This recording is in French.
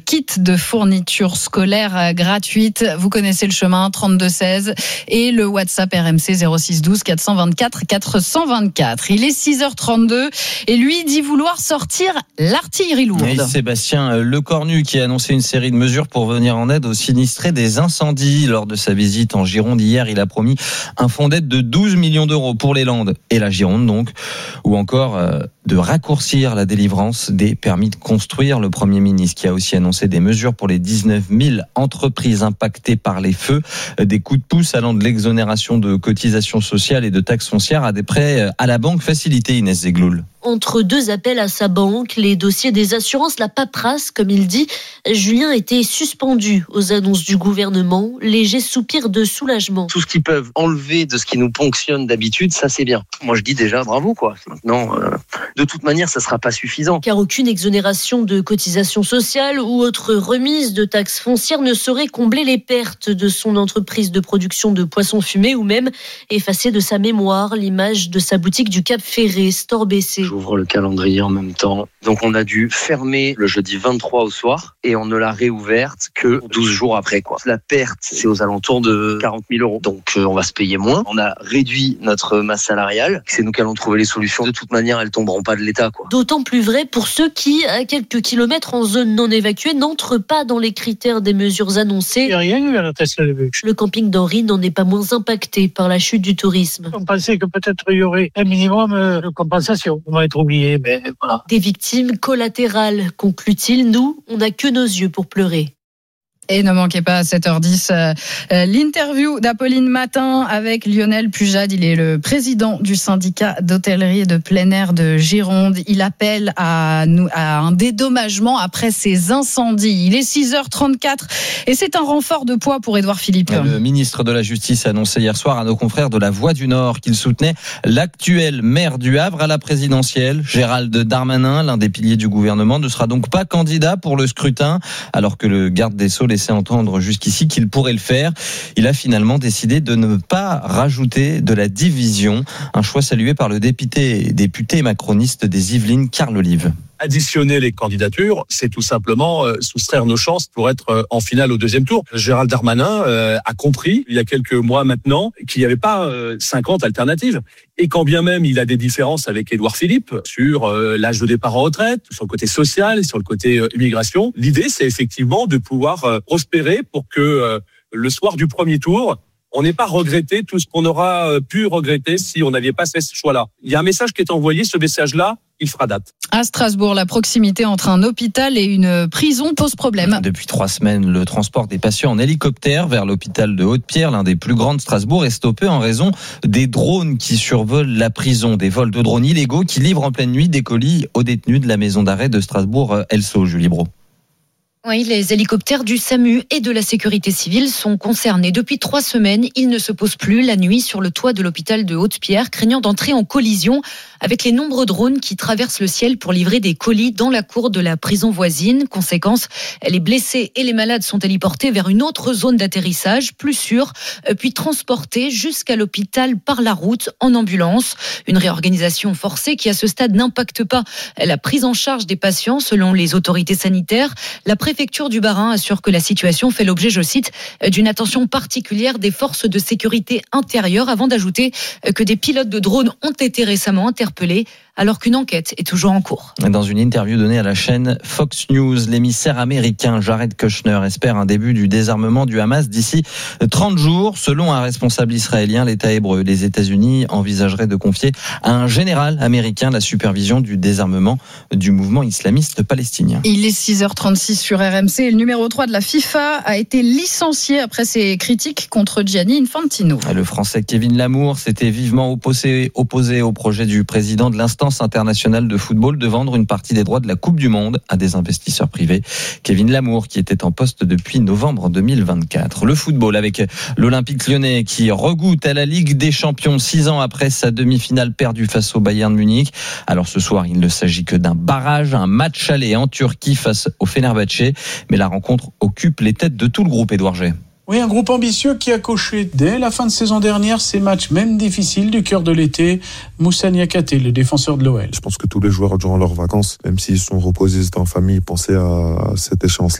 kit de fourniture scolaire gratuite. Vous connaissez le chemin, 3216 et le WhatsApp RMC 06 12 424 424. Il est 6h32 et lui dit vouloir sortir l'artillerie lourde. Et Sébastien Lecornu qui a annoncé une série de mesures pour venir en aide aux sinistrés des incendies. Lors de sa visite en Gironde hier, il a promis un fonds d'aide de 12 millions d'euros pour les Landes et la Gironde donc, ou encore de raccourcir la délivrance des permis de construire. Le Premier ministre qui a aussi annoncé des mesures pour les 19 000 entreprises impactées par les feux, des coups de pouce allant de l'exonération de cotisations sociales et de taxes foncières à des prêts à la banque facilités, Inès Zegloul. Entre deux appels à sa banque, les dossiers des assurances, la paperasse, comme il dit, Julien était suspendu aux annonces du gouvernement. Léger soupir de soulagement. Tout ce qu'ils peuvent enlever de ce qui nous ponctionne d'habitude, ça c'est bien. Moi je dis déjà bravo quoi. Maintenant, de toute manière, ça sera pas suffisant. Car aucune exonération de cotisations sociales ou autre remise de taxes foncières ne saurait combler les pertes de son entreprise de production de poissons fumés ou même effacer de sa mémoire l'image de sa boutique du Cap Ferré, Store BC. J'ouvre le calendrier en même temps. Donc on a dû fermer le jeudi 23 au soir et on ne l'a réouverte que 12 jours après, quoi. La perte, c'est aux alentours de 40 000 euros. Donc on va se payer moins. On a réduit notre masse salariale. C'est nous qui allons trouver les solutions. De toute manière, elles tomberont pas de l'État, quoi. D'autant plus vrai pour ceux qui, à quelques kilomètres en zone non évacuée, n'entrent pas dans les critères des mesures annoncées. Il n'y a rien eu à la Tesla de Buch. Le camping d'Henri n'en est pas moins impacté par la chute du tourisme. On pensait que peut-être il y aurait un minimum de compensation. On va être oublié, mais voilà. Des victimes collatérales, conclut-il. Nous, on n'a que nos yeux pour pleurer. Et ne manquez pas à 7h10 l'interview d'Apolline Matin avec Lionel Pujade. Il est le président du syndicat d'hôtellerie et de plein air de Gironde. Il appelle à un dédommagement après ces incendies. Il est 6h34 et c'est un renfort de poids pour Édouard Philippe. Le ministre de la Justice a annoncé hier soir à nos confrères de la Voix du Nord qu'il soutenait l'actuel maire du Havre à la présidentielle. Gérald Darmanin, l'un des piliers du gouvernement, ne sera donc pas candidat pour le scrutin, alors que le garde des Sceaux laissé entendre jusqu'ici qu'il pourrait le faire. Il a finalement décidé de ne pas rajouter de la division. Un choix salué par le député macroniste des Yvelines, Carl Olive. Additionner les candidatures, c'est tout simplement soustraire nos chances pour être en finale au deuxième tour. Gérald Darmanin a compris, il y a quelques mois maintenant, qu'il n'y avait pas 50 alternatives. Et quand bien même il a des différences avec Édouard Philippe sur l'âge de départ en retraite, sur le côté social et sur le côté immigration, l'idée c'est effectivement de pouvoir prospérer pour que le soir du premier tour, on n'ait pas regretté tout ce qu'on aura pu regretter si on n'avait pas fait ce choix-là. Il y a un message qui est envoyé, ce message-là, il fera date. À Strasbourg, la proximité entre un hôpital et une prison pose problème. Depuis 3 semaines, le transport des patients en hélicoptère vers l'hôpital de Haute-Pierre, l'un des plus grands de Strasbourg, est stoppé en raison des drones qui survolent la prison. Des vols de drones illégaux qui livrent en pleine nuit des colis aux détenus de la maison d'arrêt de Strasbourg-Elsault. Julie Bro. Oui, les hélicoptères du SAMU et de la sécurité civile sont concernés. Depuis 3 semaines, ils ne se posent plus la nuit sur le toit de l'hôpital de Haute-Pierre, craignant d'entrer en collision avec les nombreux drones qui traversent le ciel pour livrer des colis dans la cour de la prison voisine. Conséquence, les blessés et les malades sont héliportés vers une autre zone d'atterrissage, plus sûre, puis transportés jusqu'à l'hôpital par la route en ambulance. Une réorganisation forcée qui, à ce stade, n'impacte pas la prise en charge des patients selon les autorités sanitaires. La préfecture du Bas-Rhin assure que la situation fait l'objet, je cite, d'une attention particulière des forces de sécurité intérieure, avant d'ajouter que des pilotes de drones ont été récemment interpellés alors qu'une enquête est toujours en cours. Dans une interview donnée à la chaîne Fox News, l'émissaire américain Jared Kushner espère un début du désarmement du Hamas d'ici 30 jours. Selon un responsable israélien, l'État hébreu, les États-Unis envisageraient de confier à un général américain la supervision du désarmement du mouvement islamiste palestinien. Il est 6h36 sur RMC et le numéro 3 de la FIFA a été licencié après ses critiques contre Gianni Infantino. Le Français Kevin Lamour s'était vivement opposé au projet du président de l'instance internationale de football de vendre une partie des droits de la Coupe du Monde à des investisseurs privés. Kevin Lamour qui était en poste depuis novembre 2024. Le football avec l'Olympique Lyonnais qui regoute à la Ligue des Champions 6 ans après sa demi-finale perdue face au Bayern Munich. Alors ce soir, il ne s'agit que d'un barrage, un match aller en Turquie face au Fenerbahçe. Mais la rencontre occupe les têtes de tout le groupe, Édouard G. Oui, un groupe ambitieux qui a coché dès la fin de saison dernière ces matchs même difficiles du cœur de l'été. Moussa Niakhaté, le défenseur de l'OL. Je pense que tous les joueurs durant leurs vacances, même s'ils sont reposés, étaient en famille, pensaient à cette échéance-là.